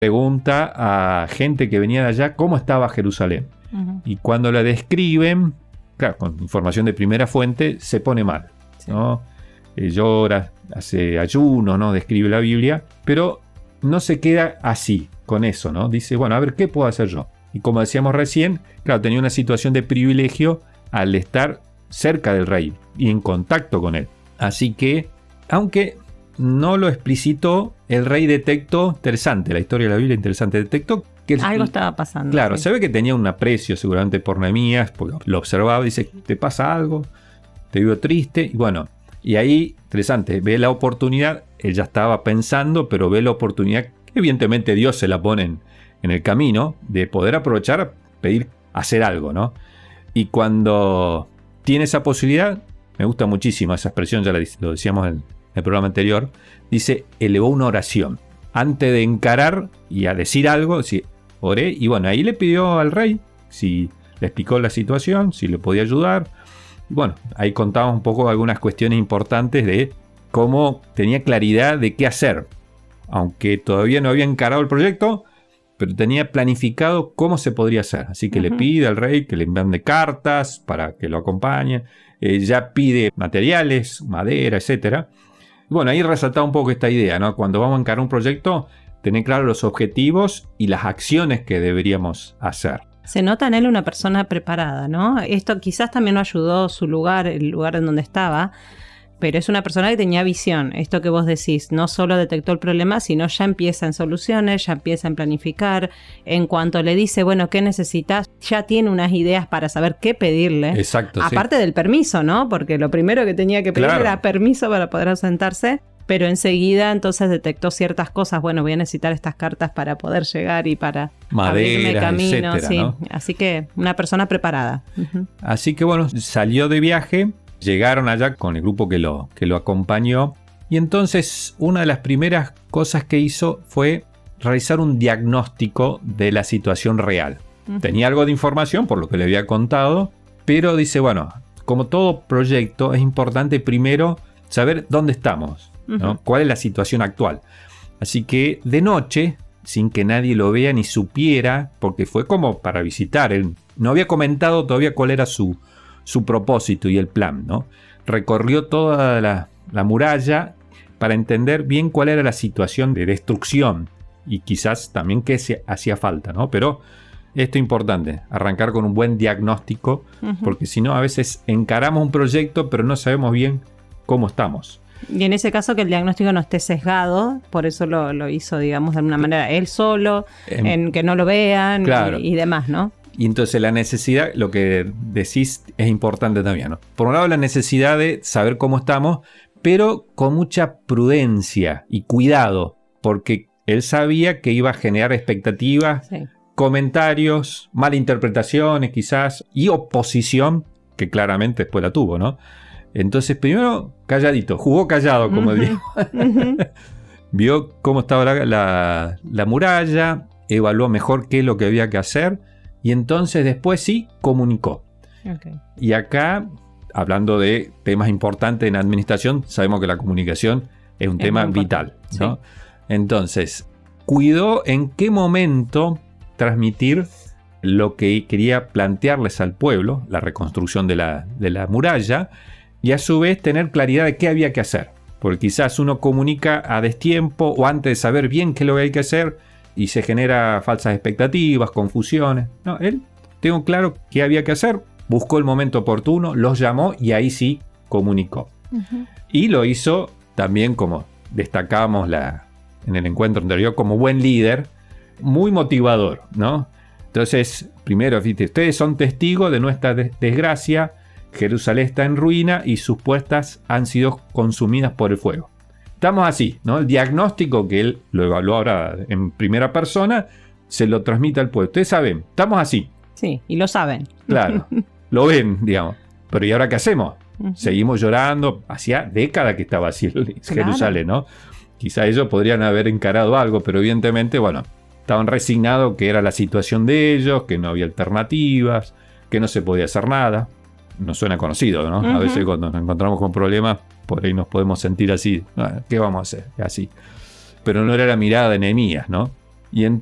pregunta a gente que venía de allá cómo estaba Jerusalén. Ujú. Y cuando la describen, claro, con información de primera fuente, se pone mal, Sí. ¿no? Llora, hace ayuno, ¿no? Describe la Biblia, pero no se queda así, con eso, ¿no? Dice, bueno, a ver, ¿qué puedo hacer yo? Y como decíamos recién, claro, tenía una situación de privilegio al estar cerca del rey y en contacto con él. Así que, aunque no lo explicitó, el rey detectó, interesante, la historia de la Biblia interesante, detectó que Algo estaba pasando. claro, sí. se ve que tenía un aprecio seguramente por Nehemías, porque lo observaba, dice, ¿te pasa algo? ¿Te veo triste? Y bueno, y ahí, interesante, ve la oportunidad, él ya estaba pensando, pero ve la oportunidad, que evidentemente Dios se la pone en el camino, de poder aprovechar, pedir, hacer algo, ¿no? Y cuando tiene esa posibilidad, me gusta muchísimo esa expresión, ya lo decíamos en el programa anterior, dice, elevó una oración. Antes de encarar y a decir algo, sí, oré, y bueno, ahí le pidió al rey si le explicó la situación, si le podía ayudar. Y bueno, ahí contamos un poco algunas cuestiones importantes de cómo tenía claridad de qué hacer. Aunque todavía no había encarado el proyecto, pero tenía planificado cómo se podría hacer. Así que le pide al rey que le mande cartas para que lo acompañe. Ya pide materiales, madera, etc. Y bueno, ahí resaltaba un poco esta idea, ¿no? Cuando vamos a encarar un proyecto, tener claro los objetivos y las acciones que deberíamos hacer. Se nota en él una persona preparada, ¿no? Esto quizás también lo ayudó su lugar, el lugar en donde estaba, pero es una persona que tenía visión. Esto que vos decís, no solo detectó el problema, sino ya empieza en soluciones, ya empieza en planificar. En cuanto le dice, bueno, ¿qué necesitas? Ya tiene unas ideas para saber qué pedirle. Exacto, Aparte del permiso, ¿no? Porque lo primero que tenía que pedir Claro. era permiso para poder ausentarse. Pero enseguida entonces detectó ciertas cosas. Bueno, voy a necesitar estas cartas para poder llegar y para abrirme Madera, camino. etcétera, Sí. ¿no? Así que una persona preparada. Ujú. Así que bueno, salió de viaje, llegaron allá con el grupo que lo acompañó, y entonces una de las primeras cosas que hizo fue realizar un diagnóstico de la situación real. Ujú. Tenía algo de información por lo que le había contado, pero dice, bueno, como todo proyecto es importante primero saber dónde estamos, ¿no? Ujú. ¿Cuál es la situación actual? Así que de noche, sin que nadie lo vea ni supiera, porque fue como para visitar, él no había comentado todavía cuál era su propósito y el plan, ¿no? Recorrió toda la muralla para entender bien cuál era la situación de destrucción y quizás también qué se hacía falta, ¿no? Pero esto es importante, arrancar con un buen diagnóstico, Ujú. porque si no a veces encaramos un proyecto pero no sabemos bien cómo estamos. Y en ese caso que el diagnóstico no esté sesgado, por eso lo hizo, digamos, de alguna manera él solo, en que no lo vean Claro. y demás, ¿no? Y entonces la necesidad, lo que decís es importante también, ¿no? Por un lado la necesidad de saber cómo estamos, pero con mucha prudencia y cuidado, porque él sabía que iba a generar expectativas, Sí. comentarios, malinterpretaciones quizás, y oposición, que claramente después la tuvo, ¿no? Entonces primero calladito, jugó callado, como digo. Ujú. Vio cómo estaba la muralla, evaluó mejor qué es lo que había que hacer, y entonces después sí comunicó. Ok. Y acá, hablando de temas importantes en administración, sabemos que la comunicación es un Es tema muy vital, importante, ¿no? Entonces, cuidó en qué momento transmitir lo que quería plantearles al pueblo, la reconstrucción de la muralla, y a su vez tener claridad de qué había que hacer. Porque quizás uno comunica a destiempo o antes de saber bien qué es lo que hay que hacer y se genera falsas expectativas, confusiones. No, él tengo claro qué había que hacer, buscó el momento oportuno, los llamó y ahí sí comunicó. Ujú. Y lo hizo también, como destacamos en el encuentro anterior, como buen líder, muy motivador, ¿no? Entonces, primero, fíjate, ustedes son testigos de nuestra desgracia. Jerusalén está en ruina y sus puertas han sido consumidas por el fuego. Estamos así, ¿no? El diagnóstico que él lo evaluó ahora en primera persona, se lo transmite al pueblo. Ustedes saben, estamos así. Sí, y lo saben. Claro, lo ven, digamos. Pero ¿y ahora qué hacemos? Ujú. Seguimos llorando. Hacía décadas que estaba así Jerusalén, ¿no? Quizá ellos podrían haber encarado algo, pero evidentemente, bueno, estaban resignados que era la situación de ellos, que no había alternativas, que no se podía hacer nada. Nos suena conocido, ¿no? A veces cuando nos encontramos con problemas, por ahí nos podemos sentir así. ¿Qué vamos a hacer? Así. Pero no era la mirada de Nehemías, ¿no? Y